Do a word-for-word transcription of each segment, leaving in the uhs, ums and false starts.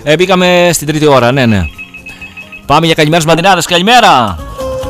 Ε, μπήκαμε στην τρίτη ώρα, ναι, ναι. Πάμε για καλημέρες μαντινάδες. Καλημέρα.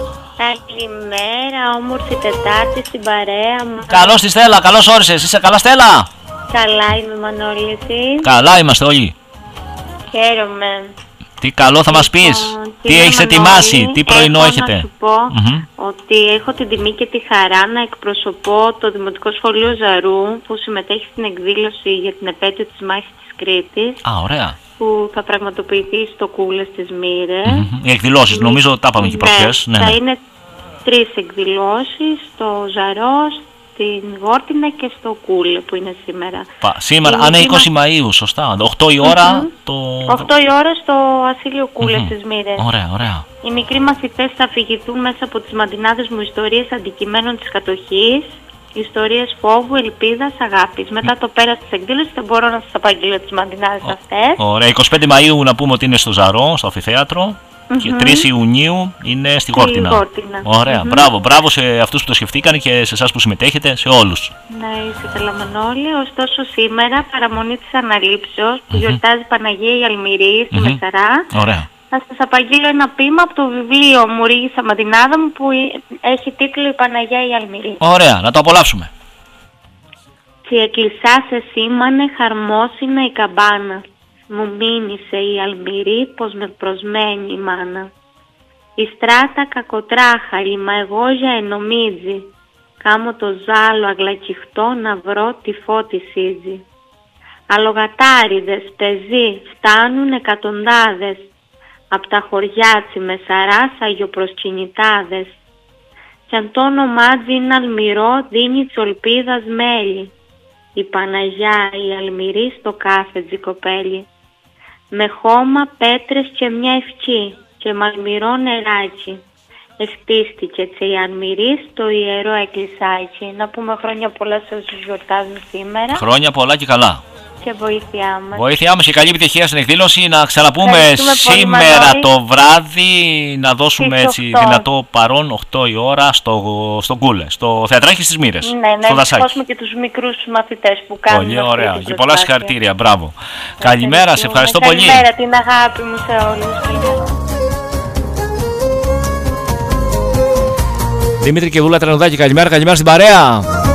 Καλημέρα, όμορφη Τετάρτη στην παρέα μου. Καλώς τη Στέλλα, καλώς όρισες. Είσαι καλά, Στέλλα? Καλά είμαι, Μανώλη, εσύ? Καλά είμαστε όλοι. Χαίρομαι. Τι καλό θα μας πεις, Λοιπόν, τι έχεις Μανώλη, ετοιμάσει, τι πρωινό έχω έχετε? Να σου πω mm-hmm. ότι έχω την τιμή και τη χαρά να εκπροσωπώ το Δημοτικό Σχολείο Ζαρού, που συμμετέχει στην εκδήλωση για την επέτειο της μάχης της Κρήτης. Α, ωραία. Που θα πραγματοποιηθεί στο Κούλες στις Μοίρες. Mm-hmm. Οι εκδηλώσεις, νομίζω τα είπαμε και προχθές. Ναι, ναι, θα ναι. είναι τρεις εκδηλώσεις, στο Ζαρό, στην Γόρτινα και στο Κούλε που είναι σήμερα. Πα, σήμερα, είναι αν είναι είκοσι κύμα... Μαΐου, σωστά. οκτώ η ώρα. Mm-hmm. Το... οκτώ η ώρα στο Ασύλιο Κούλε mm-hmm. στις Μοίρες. Ωραία, ωραία. Οι μικροί μαθητές θα αφηγηθούν μέσα από τις μαντινάδες μου ιστορίες αντικειμένων της κατοχής, ιστορίες φόβου, ελπίδας, αγάπης. Μετά το πέρας της εκδήλωσης θα μπορώ να σας απαγγείλω τις μαντινάδες oh. αυτές. Ωραία, εικοστή πέμπτη Μαΐου να πούμε ότι είναι στο Ζαρό, στο Αμφιθέατρο. Mm-hmm. Και τρεις Ιουνίου είναι στη Γόρτινα. Γόρτινα. Ωραία, mm-hmm. μπράβο, μπράβο σε αυτούς που το σκεφτήκαν και σε εσάς που συμμετέχετε, σε όλους. Ναι, είσαι καλά, Μανώλη. Ωστόσο σήμερα, παραμονή της Αναλήψεως, που mm-hmm. γιορτάζει Παναγία η Αλμυρή στη mm-hmm. Μεσαρά. Ωραία. Θα σας απαγγείλω ένα ποίημα από το βιβλίο μου «Ρίγησα Μαντινάδα μου» που έχει τίτλο «Η Παναγία η Αλμυρή». Ωραία, να το απολαύσουμε. «Τσι εκκλησά σε σήμανε χαρμόσυνα η καμπάνα. Μου μήνυσε η Αλμυρή πως με προσμένει η μάνα. Η στράτα κακοτράχαλη, μα εγώ για ενομίζει. Κάμω το ζάλο αγλακιχτό να βρω τη φώτισίζει. Αλογατάριδες, πεζοί, φτάνουν εκατοντάδες. Απ' τα χωριά τσι Μεσαράς αγιοπροσκυνητάδες. Κι αν το όνομάτζι είναι Αλμυρό, δίνει τσολπίδας μέλι. Η Παναγιά η Αλμυρή στο κάθε τζικοπέλι. Με χώμα, πέτρες και μια ευχή και μαλμυρό νεράκι. Ευτίστηκε τσι η Αλμυρή στο ιερό εκκλησάκι. Να πούμε χρόνια πολλά σε όσους γιορτάζουν σήμερα. Χρόνια πολλά και καλά. Και βοήθειά μας. Βοήθειά μας και καλή επιτυχία στην εκδήλωση. Να ξαναπούμε σήμερα το βράδυ, να δώσουμε έτσι δυνατό παρόν οκτώ η ώρα στο, στο Κούλε, στο θεατράκι στις Μοίρες. Ναι, ναι, να ευχαριστούμε και τους μικρούς μαθητές που κάνουν. Πολύ ωραία και πολλά συγχαρητήρια. Μπράβο. Καλημέρα, σε ευχαριστώ πολύ. Καλημέρα, την αγάπη μου σε όλους. Δημήτρη και Δούλα Τρανουδάκη, καλημέρα, καλημέρα στην παρέα.